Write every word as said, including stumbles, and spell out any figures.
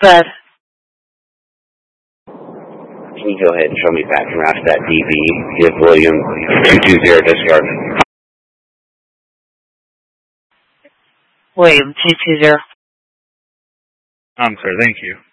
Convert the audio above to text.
bed. Can you go ahead and show me Pattern Route that D B? Give William two two zero discard. William two two zero. I'm clear, thank you.